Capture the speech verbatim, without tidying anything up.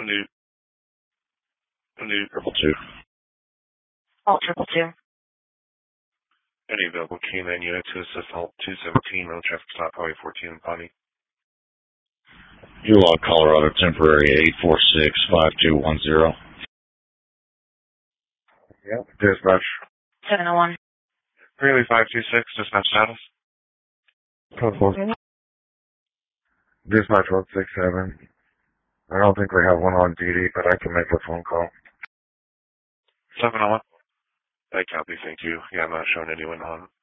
New, new triple two. Alt triple two. Any available K-Man unit to assist Alt two seventeen on traffic stop Highway fourteen in Pawnee. U-Log Colorado temporary eight four six five two one zero. Yep, dispatch. seven oh one. Greeley five two six, dispatch status. Code four. Dispatch one six seven. I don't think we have one on duty, but I can make a phone call. seven oh one. I copy, thank you. Yeah, I'm not showing anyone on